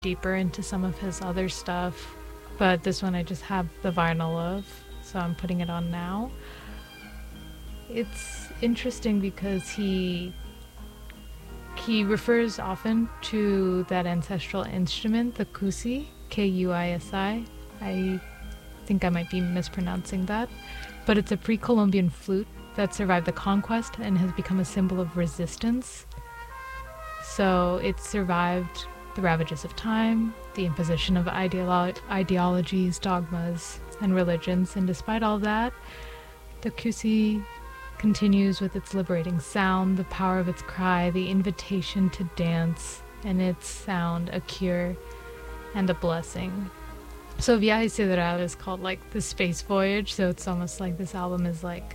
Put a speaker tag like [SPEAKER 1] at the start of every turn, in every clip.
[SPEAKER 1] deeper into some of his other stuff, but this one I just have the vinyl of, so I'm putting it on now. It's interesting because he refers often to that ancestral instrument, the kusi, Kuisi. I think I might be mispronouncing that, but it's a pre-Columbian flute that survived the conquest and has become a symbol of resistance. So it survived the ravages of time, the imposition of ideologies, dogmas, and religions, and despite all that, the kusi continues with its liberating sound, the power of its cry, the invitation to dance, and its sound a cure and a blessing. So Viaje Sideral is called like the space voyage, so it's almost like this album is like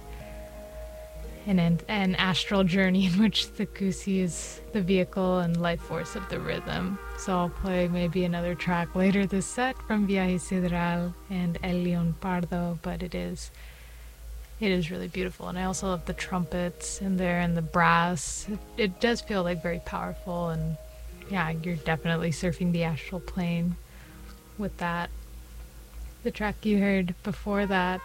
[SPEAKER 1] an astral journey in which the kusi is the vehicle and life force of the rhythm. So I'll play maybe another track later this set from Viaje Sideral and El León Pardo, but it is really beautiful. And I also love the trumpets in there and the brass. It does feel like very powerful, and yeah, you're definitely surfing the astral plane with that. The track you heard before that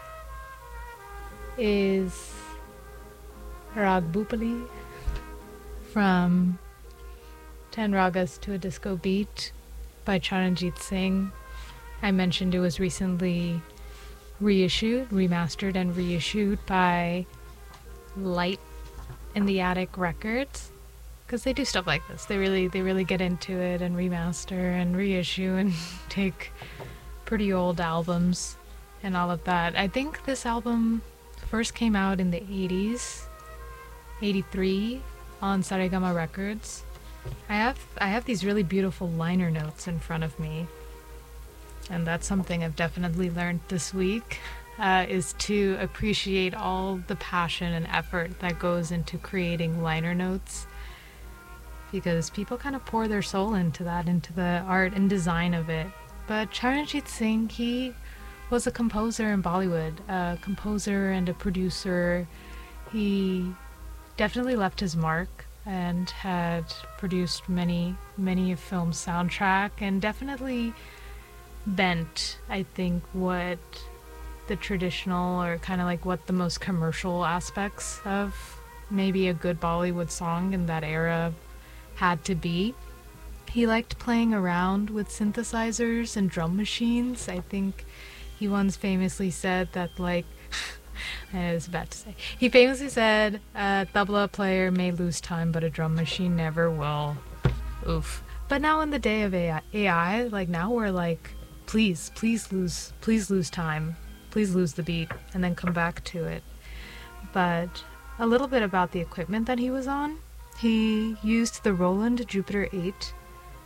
[SPEAKER 1] is Rag Bhupali from 10 Ragas to a Disco Beat by Charanjit Singh. I mentioned it was recently remastered and reissued by Light in the Attic Records, because they do stuff like this. They really get into it and remaster and reissue and take pretty old albums and all of that. I think this album first came out in the 80s, 83 on Saregama Records. I have these really beautiful liner notes in front of me, and that's something I've definitely learned this week, is to appreciate all the passion and effort that goes into creating liner notes, because people kind of pour their soul into that, into the art and design of it. But Charanjit Singh, he was a composer in Bollywood, a composer and a producer. He definitely left his mark and had produced many a film soundtrack, and definitely bent, I think, what the traditional, or kind of like what the most commercial aspects of maybe a good Bollywood song in that era had to be. He liked playing around with synthesizers and drum machines. I think he once famously said that, like, I was about to say, he famously said, a tabla player may lose time, but a drum machine never will. Oof. But now in the day of AI, like now we're like, please lose time. Please lose the beat and then come back to it. But a little bit about the equipment that he was on. He used the Roland Jupiter 8,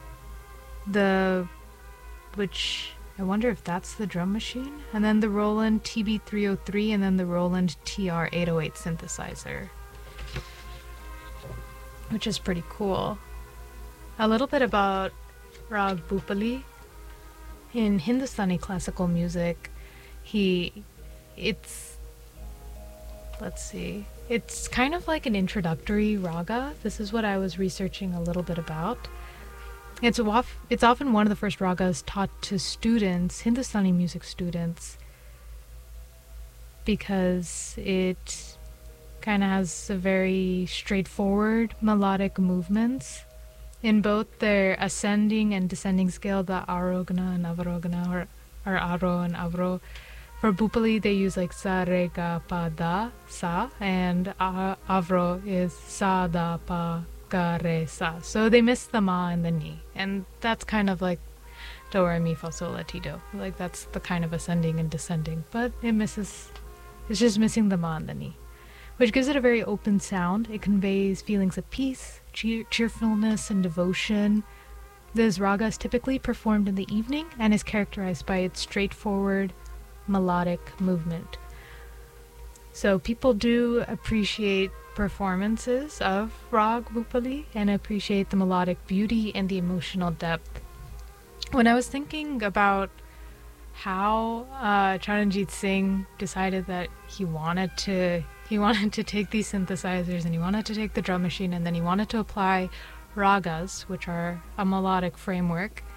[SPEAKER 1] which I wonder if that's the drum machine, and then the Roland TB303, and then the Roland TR808 synthesizer, which is pretty cool. A little bit about Rag Bhupali. In Hindustani classical music, it's kind of like an introductory raga. This is what I was researching a little bit about. It's often one of the first ragas taught to students, Hindustani music students, because it kind of has a very straightforward melodic movements in both their ascending and descending scale, the arogana and avarogana, or aro and avro. For Bhupali, they use like sa, re, ga, pa, da, sa, and avro is sa, da, pa, ga, re, sa. So they miss the ma and the ni, and that's kind of like do, re, mi, fa, sol, la, ti, do. Like that's the kind of ascending and descending, but it's just missing the ma and the ni, which gives it a very open sound. It conveys feelings of peace, cheerfulness, and devotion. This raga is typically performed in the evening and is characterized by its straightforward melodic movement. So people do appreciate performances of Rag Bhupali and appreciate the melodic beauty and the emotional depth. When I was thinking about how Charanjit Singh decided that he wanted to take these synthesizers and he wanted to take the drum machine and then he wanted to apply ragas, which are a melodic framework,